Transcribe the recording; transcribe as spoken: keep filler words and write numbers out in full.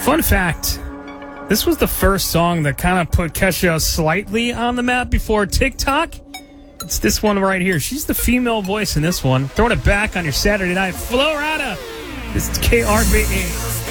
Fun fact, this was the first song that kind of put Kesha slightly on the map before TikTok. It's this one right here. She's the female voice in this one. Throwing it back on your Saturday night. Florida. This is K R B E.